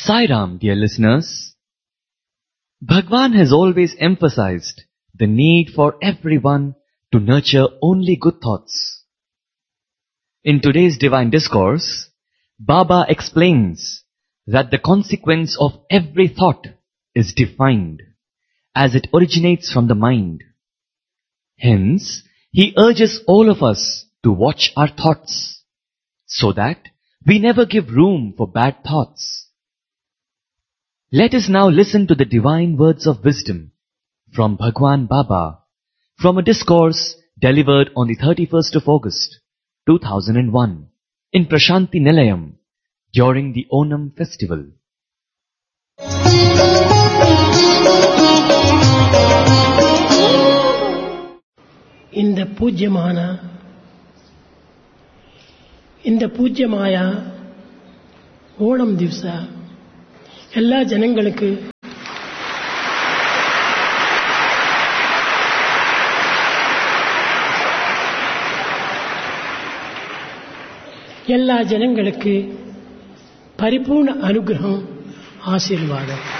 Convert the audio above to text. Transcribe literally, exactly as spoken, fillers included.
Sai Ram, dear listeners. Bhagwan has always emphasized the need for everyone to nurture only good thoughts. In today's Divine Discourse, Baba explains that the consequence of every thought is defined as it originates from the mind. Hence, he urges all of us to watch our thoughts so that we never give room for bad thoughts. Let us now listen to the divine words of wisdom from Bhagwan Baba from a discourse delivered on the thirty-first of August, two thousand one in Prashanti Nilayam during the Onam festival. இந்த பூஜ்யமான இந்த பூஜ்யமாய ஓணம் ದಿವಸ ಎಲ್ಲ ಜನங்களுக்கு ಎಲ್ಲ ಜನங்களுக்கு ಪರಿಪೂರ್ಣ ಅನುಗ್ರಹಂ ಆಶೀರ್ವಾದ.